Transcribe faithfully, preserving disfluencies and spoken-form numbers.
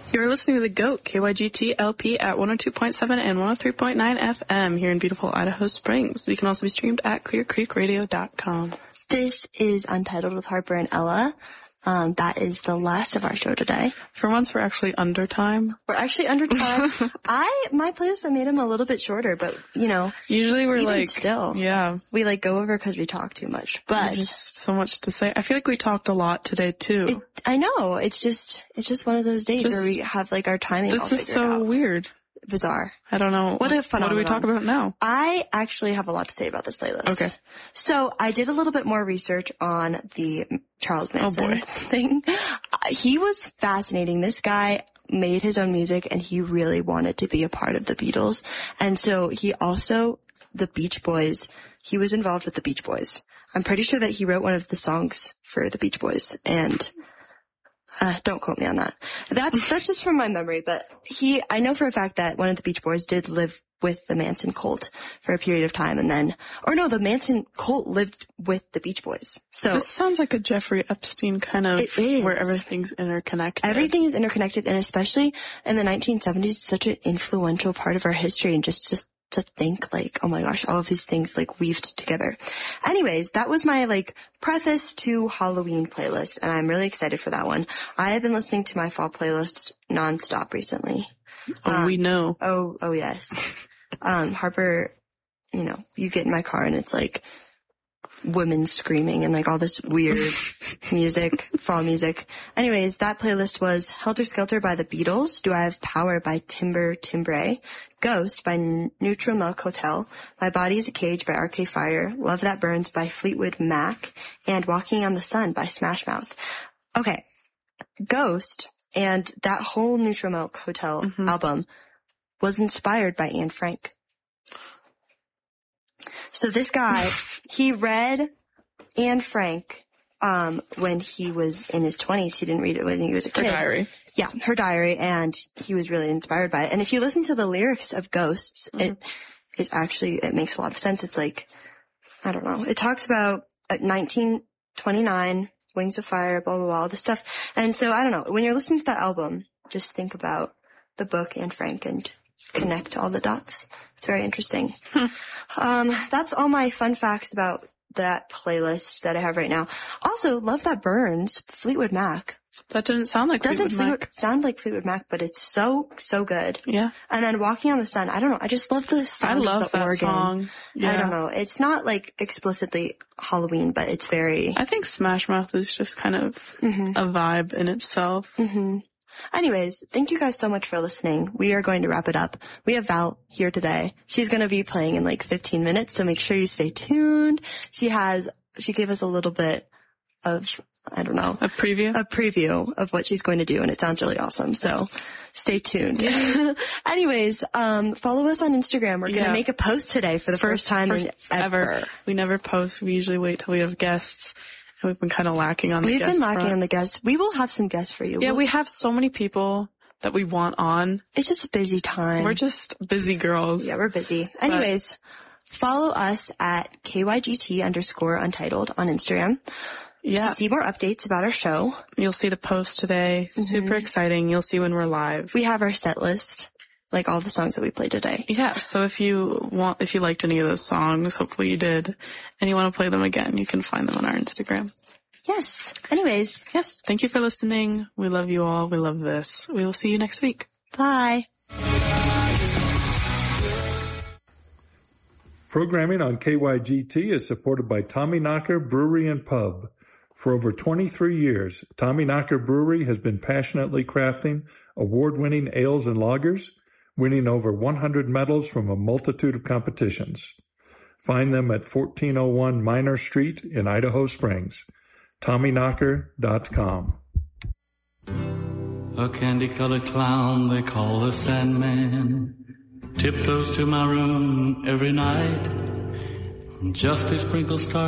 You're listening to The GOAT, K Y G T L P at one oh two point seven and one oh three point nine F M here in beautiful Idaho Springs. We can also be streamed at clear creek radio dot com. This is Untitled with Harper and Ella. Um, that is the last of our show today. For once, we're actually under time. We're actually under time. I, my playlist, I made them a little bit shorter, but, you know. Usually we're even like, still. Yeah. We like go over because we talk too much, but. There's just so much to say. I feel like we talked a lot today too. It, I know. It's just, it's just one of those days just, where we have like our timing all figured out. This is so weird. Bizarre. I don't know. What a phenomenon. What do we talk about now? I actually have a lot to say about this playlist. Okay. So I did a little bit more research on the Charles Manson oh boy. thing. Uh, he was fascinating. This guy made his own music and he really wanted to be a part of the Beatles. And so he also, the Beach Boys, he was involved with the Beach Boys. I'm pretty sure that he wrote one of the songs for the Beach Boys and Uh, don't quote me on that. That's, that's just from my memory, but he, I know for a fact that one of the Beach Boys did live with the Manson cult for a period of time and then, or no, the Manson cult lived with the Beach Boys. So. This sounds like a Jeffrey Epstein kind of, it is. Where everything's interconnected. Everything is interconnected and especially in the nineteen seventies, such an influential part of our history and just, just to think like, oh my gosh, all of these things like weaved together. Anyways, that was my like preface to Halloween playlist and I'm really excited for that one. I have been listening to my fall playlist nonstop recently. Oh, um, we know. Oh, oh yes. um, Harper, you know, you get in my car and it's like women screaming and like all this weird music, fall music. Anyways, that playlist was Helter Skelter by the Beatles, Do I Have Power by Timber Timbre, Ghost by Neutral Milk Hotel, My Body is a Cage by Arcade Fire, Love That Burns by Fleetwood Mac, and Walking on the Sun by Smash Mouth. Okay, Ghost and that whole Neutral Milk Hotel mm-hmm. album was inspired by Anne Frank. So this guy, he read Anne Frank um when he was in his twenties. He didn't read it when he was a kid. Her diary. Yeah, her diary, and he was really inspired by it. And if you listen to the lyrics of Ghosts, mm-hmm. it is actually, it makes a lot of sense. It's like, I don't know, it talks about at nineteen twenty-nine, Wings of Fire, blah, blah, blah, all this stuff. And so, I don't know, when you're listening to that album, just think about the book Anne Frank and connect all the dots. It's very interesting. Hmm. Um, that's all my fun facts about that playlist that I have right now. Also, Love That Burns, Fleetwood Mac. That didn't sound like Doesn't Fleetwood Mac. Doesn't sound like Fleetwood Mac, but it's so, so good. Yeah. And then Walking on the Sun, I don't know, I just love the sound I love of the that organ. song. Yeah. I don't know, it's not like explicitly Halloween, but it's very... I think Smash Mouth is just kind of mm-hmm. a vibe in itself. Mm-hmm. Anyways, thank you guys so much for listening. We are going to wrap it up. We have Val here today. She's going to be playing in like fifteen minutes, so make sure you stay tuned. She has, she gave us a little bit of, I don't know. A preview? A preview of what she's going to do, and it sounds really awesome, so stay tuned. Anyways, um, follow us on Instagram. We're going to yeah. make a post today for the first, first time first in ever. ever. We never post. We usually wait till we have guests. And we've been kind of lacking on the We've guest been lacking front. on the guests. We will have some guests for you. Yeah, we'll, we have so many people that we want on. It's just a busy time. We're just busy girls. Yeah, we're busy. Anyways, but, follow us at K Y G T underscore untitled on Instagram. Yeah. To see more updates about our show. You'll see the post today. Mm-hmm. Super exciting. You'll see when we're live. We have our set list. Like all the songs that we played today. Yeah, so if you want, if you liked any of those songs, hopefully you did, and you want to play them again, you can find them on our Instagram. Yes. Anyways. Yes. Thank you for listening. We love you all. We love this. We will see you next week. Bye. Programming on K Y G T is supported by Tommy Knocker Brewery and Pub. For over twenty-three years, Tommy Knocker Brewery has been passionately crafting award-winning ales and lagers, winning over one hundred medals from a multitude of competitions. Find them at fourteen oh one Minor Street in Idaho Springs. Tommy Knocker dot com. A candy-colored clown they call the Sandman tiptoes to my room every night just to sprinkle stars